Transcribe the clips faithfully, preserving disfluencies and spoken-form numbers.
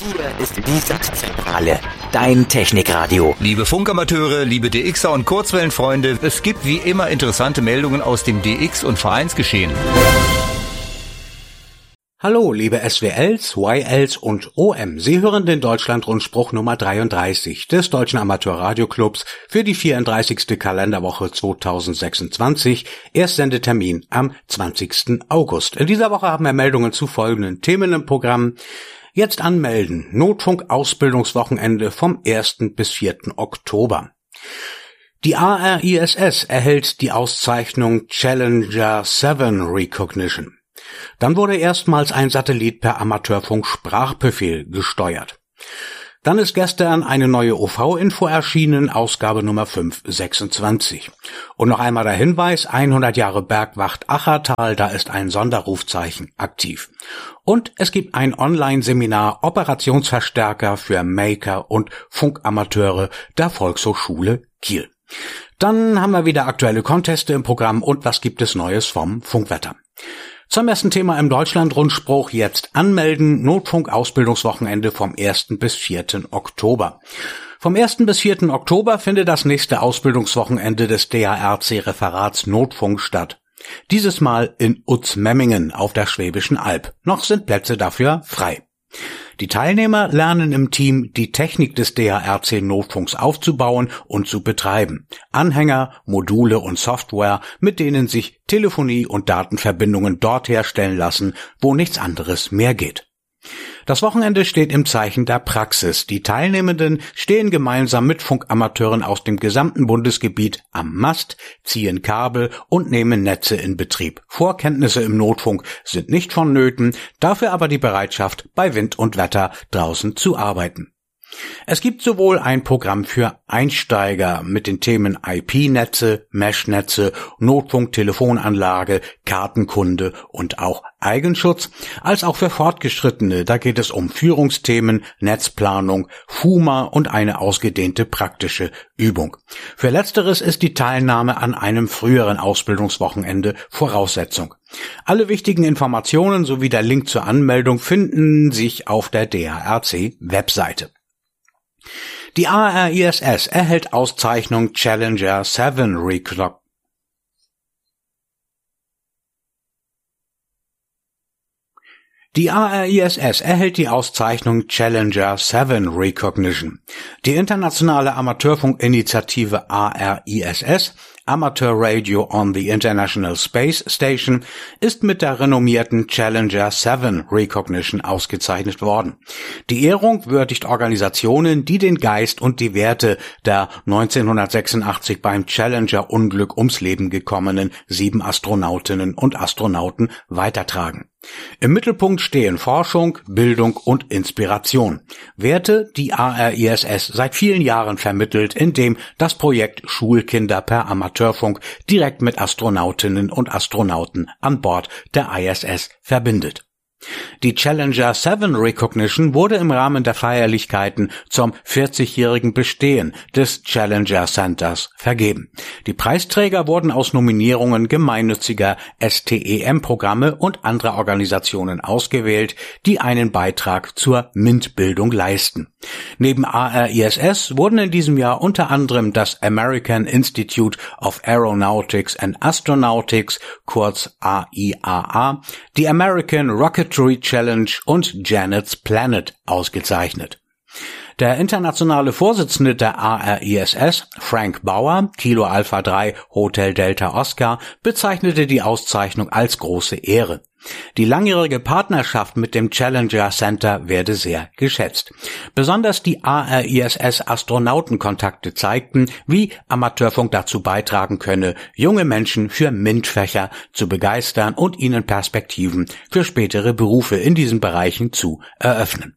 Hier ist die Sachzentrale, dein Technikradio. Liebe Funkamateure, liebe D Xer und Kurzwellenfreunde, es gibt wie immer interessante Meldungen aus dem D X- und Vereinsgeschehen. Hallo, liebe S W Ls, Y Ls und O M. Sie hören den Deutschlandrundspruch Nummer dreiunddreißig des Deutschen Amateurradioclubs für die vierunddreißigste Kalenderwoche zweitausendsechsundzwanzig. Erstsendetermin am zwanzigsten August. In dieser Woche haben wir Meldungen zu folgenden Themen im Programm. Jetzt anmelden. Notfunk-Ausbildungswochenende vom ersten bis vierten Oktober. Die A R I S S erhält die Auszeichnung Challenger sieben Recognition. Dann wurde erstmals ein Satellit per Amateurfunk-Sprachbefehl gesteuert. Dann ist gestern eine neue O V-Info erschienen, Ausgabe Nummer fünfhundertsechsundzwanzig. Und noch einmal der Hinweis, hundert Jahre Bergwacht Achertal, da ist ein Sonderrufzeichen aktiv. Und es gibt ein Online-Seminar Operationsverstärker für Maker und Funkamateure der Volkshochschule Kiel. Dann haben wir wieder aktuelle Conteste im Programm und was gibt es Neues vom Funkwetter. Zum ersten Thema im Deutschlandrundspruch jetzt anmelden, Notfunk-Ausbildungswochenende vom ersten bis vierten Oktober. Vom ersten bis vierten Oktober findet das nächste Ausbildungswochenende des D A R C-Referats Notfunk statt. Dieses Mal in Utzmemmingen auf der Schwäbischen Alb. Noch sind Plätze dafür frei. Die Teilnehmer lernen im Team, die Technik des D A R C-Notfunks aufzubauen und zu betreiben. Anhänger, Module und Software, mit denen sich Telefonie- und Datenverbindungen dort herstellen lassen, wo nichts anderes mehr geht. Das Wochenende steht im Zeichen der Praxis. Die Teilnehmenden stehen gemeinsam mit Funkamateuren aus dem gesamten Bundesgebiet am Mast, ziehen Kabel und nehmen Netze in Betrieb. Vorkenntnisse im Notfunk sind nicht vonnöten, dafür aber die Bereitschaft, bei Wind und Wetter draußen zu arbeiten. Es gibt sowohl ein Programm für Einsteiger mit den Themen I P-Netze, Mesh-Netze, Notfunk-Telefonanlage, Kartenkunde und auch Eigenschutz, als auch für Fortgeschrittene. Da geht es um Führungsthemen, Netzplanung, F U M A und eine ausgedehnte praktische Übung. Für Letzteres ist die Teilnahme an einem früheren Ausbildungswochenende Voraussetzung. Alle wichtigen Informationen sowie der Link zur Anmeldung finden sich auf der D A R C-Webseite. Die A R I S S erhält Auszeichnung Challenger sieben Recognition. Die A R I S S erhält die Auszeichnung Challenger sieben Recognition. Die internationale Amateurfunkinitiative A R I S S, Amateur Radio on the International Space Station, ist mit der renommierten Challenger sieben Recognition ausgezeichnet worden. Die Ehrung würdigt Organisationen, die den Geist und die Werte der neunzehnhundertsechsundachtzig beim Challenger-Unglück ums Leben gekommenen sieben Astronautinnen und Astronauten weitertragen. Im Mittelpunkt stehen Forschung, Bildung und Inspiration. Werte, die A R I S S seit vielen Jahren vermittelt, indem das Projekt Schulkinder per Amateurfunk direkt mit Astronautinnen und Astronauten an Bord der I S S verbindet. Die Challenger sieben Recognition wurde im Rahmen der Feierlichkeiten zum vierzigjährigen Bestehen des Challenger Centers vergeben. Die Preisträger wurden aus Nominierungen gemeinnütziger S T E M-Programme und anderer Organisationen ausgewählt, die einen Beitrag zur MINT-Bildung leisten. Neben A R I S S wurden in diesem Jahr unter anderem das American Institute of Aeronautics and Astronautics, kurz A I A A, die American Rocketry Challenge und Janet's Planet ausgezeichnet. Der internationale Vorsitzende der A R I S S, Frank Bauer, Kilo Alpha drei Hotel Delta Oscar, bezeichnete die Auszeichnung als große Ehre. Die langjährige Partnerschaft mit dem Challenger Center werde sehr geschätzt. Besonders die A R I S S Astronautenkontakte zeigten, wie Amateurfunk dazu beitragen könne, junge Menschen für MINT-Fächer zu begeistern und ihnen Perspektiven für spätere Berufe in diesen Bereichen zu eröffnen.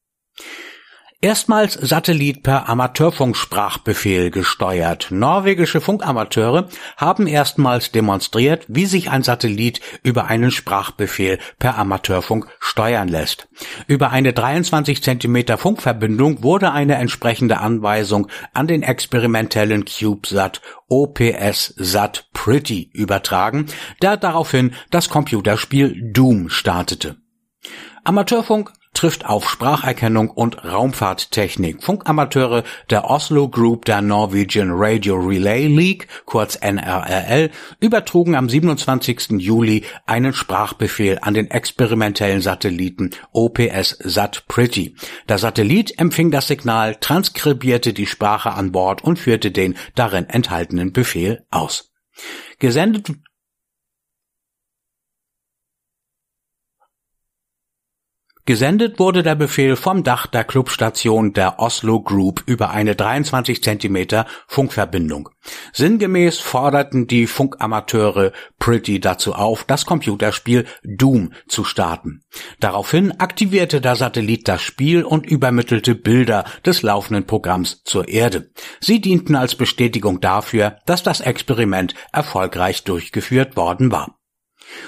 Erstmals Satellit per Amateurfunksprachbefehl gesteuert. Norwegische Funkamateure haben erstmals demonstriert, wie sich ein Satellit über einen Sprachbefehl per Amateurfunk steuern lässt. Über eine dreiundzwanzig Zentimeter Funkverbindung wurde eine entsprechende Anweisung an den experimentellen CubeSat O P S-Sat Pretty übertragen, der daraufhin das Computerspiel Doom startete. Amateurfunk trifft auf Spracherkennung und Raumfahrttechnik. Funkamateure der Oslo Group der Norwegian Radio Relay League, kurz N R R L, übertrugen am siebenundzwanzigsten Juli einen Sprachbefehl an den experimentellen Satelliten O P S-Sat Pretty. Der Satellit empfing das Signal, transkribierte die Sprache an Bord und führte den darin enthaltenen Befehl aus. Gesendet Gesendet wurde der Befehl vom Dach der Clubstation der Oslo Group über eine dreiundzwanzig Zentimeter Funkverbindung. Sinngemäß forderten die Funkamateure Pretty dazu auf, das Computerspiel Doom zu starten. Daraufhin aktivierte der Satellit das Spiel und übermittelte Bilder des laufenden Programms zur Erde. Sie dienten als Bestätigung dafür, dass das Experiment erfolgreich durchgeführt worden war.